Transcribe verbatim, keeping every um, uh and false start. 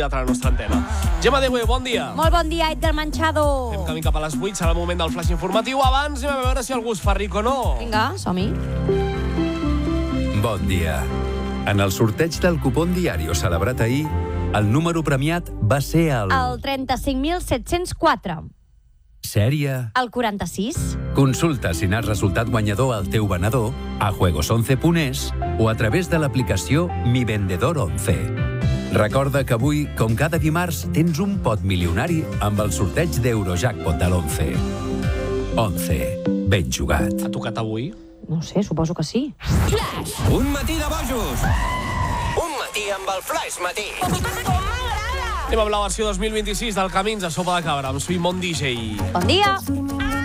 a la nostra antena. Gemma Dehue, bon dia. Molt bon dia, Edgar Manchado. Fem camí cap a les vuit, serà el moment del flash informatiu. Abans anem a veure si algú es fa ric o no. Vinga, som-hi. Bon dia. En el sorteig del cupón Diario celebrat ahir, el número premiat va ser el... El trenta-cinc mil set-cents quatre. Sèrie... El quaranta-sis. Consulta si n'has resultat guanyador al teu venedor a juegos once punt es o a través de l'aplicació Mi Vendedor once. Recorda que avui, com cada dimarts, tens un pot milionari amb el sorteig d'Eurojackpot de l'once. once. Ben jugat. Ha tocat avui? No sé, suposo que sí. Flash! Un matí de bojos! Un matí amb el Flash Matí! Anem amb la versió dos mil vint-i-sis del Camins a Sopa de Cabra, amb Sweet Mon D J. Bon dia.